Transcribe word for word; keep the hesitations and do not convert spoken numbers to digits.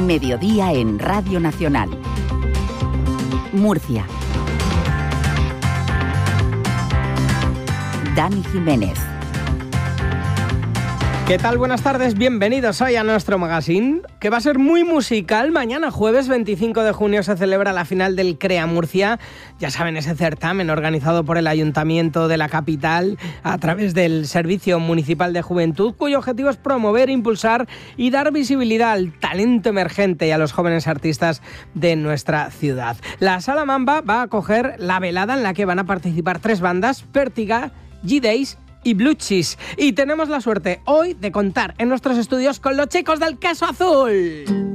Mediodía en Radio Nacional. Murcia. Dani Jiménez. ¿Qué tal? Buenas tardes, bienvenidos hoy a nuestro magazine, que va a ser muy musical. Mañana jueves veinticinco de junio se celebra la final del CREA Murcia. Ya saben, ese certamen organizado por el Ayuntamiento de la capital a través del Servicio Municipal de Juventud, cuyo objetivo es promover, impulsar y dar visibilidad al talento emergente y a los jóvenes artistas de nuestra ciudad. La Sala Mamba va a acoger la velada en la que van a participar tres bandas: Pértiga, G-Days y Blue Cheese. Y tenemos la suerte hoy de contar en nuestros estudios con los chicos del Queso Azul.